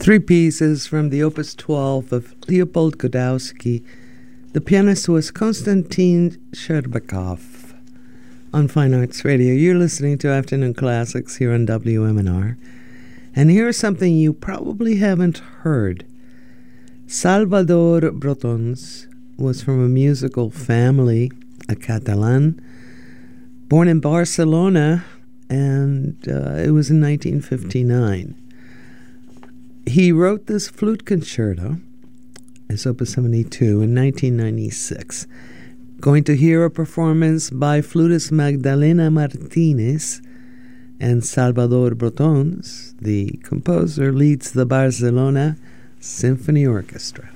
Three pieces from the Opus 12 of Leopold Godowsky. The pianist was Konstantin Sherbakov. On Fine Arts Radio, you're listening to Afternoon Classics here on WMNR. And here's something you probably haven't heard. Salvador Brotons was from a musical family, a Catalan, born in Barcelona, and it was in 1959. He wrote this flute concerto, as Opus 72, in 1996. Going to hear a performance by flutist Magdalena Martinez, and Salvador Brotons, the composer, leads the Barcelona Symphony Orchestra.